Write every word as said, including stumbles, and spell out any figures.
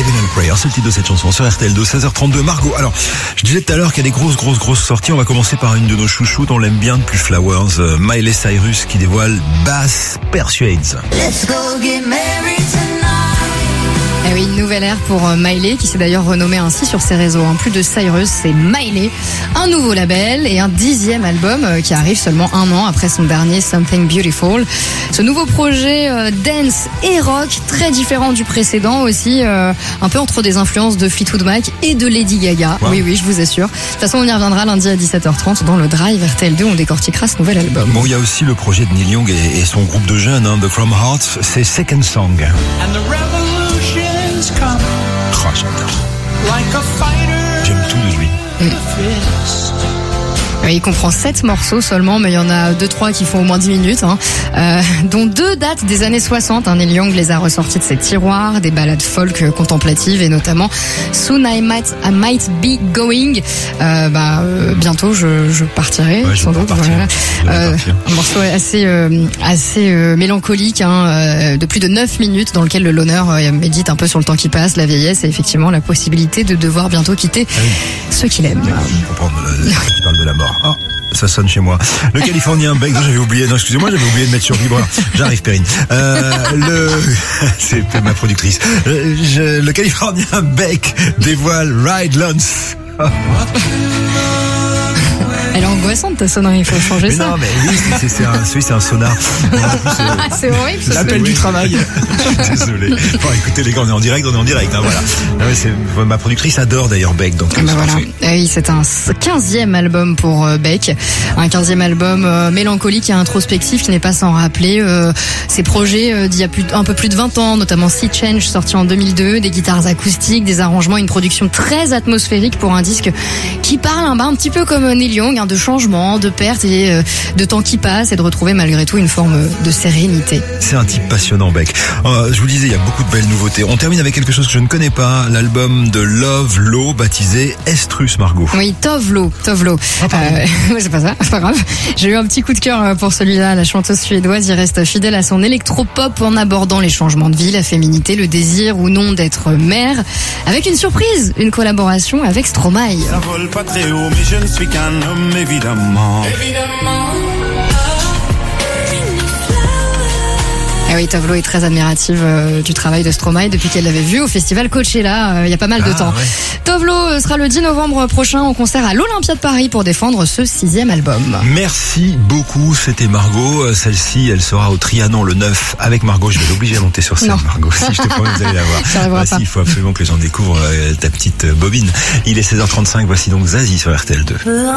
Diagonal Prayer, c'est le titre de cette chanson sur R T L deux, seize heures trente-deux. Margot, alors, je disais tout à l'heure qu'il y a des grosses, grosses, grosses sorties. On va commencer par une de nos chouchous dont on l'aime bien depuis Flowers, euh, Miley Cyrus, qui dévoile Bass Persuades. Let's go get married tonight. Eh oui, une nouvelle ère pour Miley, qui s'est d'ailleurs renommée ainsi sur ses réseaux. En plus de Cyrus, c'est Miley, un nouveau label et un dixième album qui arrive seulement un an après son dernier Something Beautiful. Ce nouveau projet euh, dance et rock, très différent du précédent aussi, euh, un peu entre des influences de Fleetwood Mac et de Lady Gaga. Wow. Oui, oui, je vous assure. De toute façon, on y reviendra lundi à dix-sept heures trente dans le Drive R T L deux. On décortiquera ce nouvel album. Bon, il y a aussi le projet de Neil Young et, et son groupe de jeunes, hein, The From Hearts, c'est Second Song. And the revolution's come. Oh, j'adore. Like a fighter. J'aime tout de lui. Mm. Il comprend sept morceaux seulement, mais il y en a deux trois qui font au moins dix minutes, hein, euh, dont deux datent des années soixante. Hein, Neil Young les a ressortis de ses tiroirs, des ballades folk contemplatives et notamment Soon I Might, I Might Be Going. Euh, bah, euh, bientôt je, je partirai, ouais, je sans doute. Voilà. Euh, un morceau assez, euh, assez euh, mélancolique, hein, euh, de plus de neuf minutes, dans lequel le loner euh, médite un peu sur le temps qui passe, la vieillesse et effectivement la possibilité de devoir bientôt quitter ah oui. ceux qu'il aime. Je comprends, euh, qui parle de la mort. Oh, ça sonne chez moi. Le Californien Beck, non, j'avais oublié, non, excusez-moi, j'avais oublié de mettre sur vibreur. J'arrive, Perrine. Euh, le, c'est ma productrice. Euh, je, le Californien Beck dévoile Ride Lance. Elle est angoissante ta sonnerie, il faut changer mais ça. Non, mais oui, c'est, c'est, un, oui, c'est un sonar. C'est horrible. L'appel du travail. Désolé. Bon, écoutez les gars, on est en direct, on est en direct. Hein, voilà. Ah ouais, c'est, ma productrice adore d'ailleurs Beck, donc. Ben voilà. Oui, c'est un quinzième album pour euh, Beck, un quinzième album euh, mélancolique et introspectif qui n'est pas sans rappeler euh, ses projets euh, d'il y a plus, un peu plus de vingt ans, notamment Sea Change sorti en deux mille deux, des guitares acoustiques, des arrangements, une production très atmosphérique pour un disque qui parle hein, bah, un petit peu comme Neil Young. De changement, de perte et euh, de temps qui passe et de retrouver malgré tout une forme de sérénité. C'est un type passionnant, Beck. Euh, je vous le disais, il y a beaucoup de belles nouveautés. On termine avec quelque chose que je ne connais pas, l'album de Love Low baptisé Estrus, Margot. Oui, Tovlo, Tovlo. Oh, euh, c'est pas ça, c'est pas grave. J'ai eu un petit coup de cœur pour celui-là. La chanteuse suédoise y reste fidèle à son électropop en abordant les changements de vie, la féminité, le désir ou non d'être mère, avec une surprise, une collaboration avec Stromae. Ça vole pas très haut, mais je ne suis qu'un homme, évidemment. Évidemment. Ah oui, Tovlo est très admirative euh, du travail de Stromae depuis qu'elle l'avait vu au festival Coachella euh, il y a pas mal de ah, temps. Ouais. Tovlo sera le dix novembre prochain en concert à l'Olympia de Paris pour défendre ce sixième album. Merci beaucoup, c'était Margot. Celle-ci, elle sera au Trianon le neuf avec Margot. Je vais l'obliger à monter sur scène, non. Margot. Si, je te promets, vous allez la voir. Ah, si, il faut absolument que les gens découvrent euh, ta petite bobine. Il est seize heures trente-cinq, voici donc Zazie sur R T L deux.